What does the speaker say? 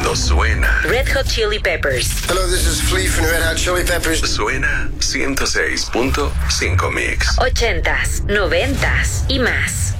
cuando suena. Red Hot Chili Peppers. Hello, this is Flea from Red Hot Chili Peppers. Suena 106.5 Mix. 80s, 90s y más.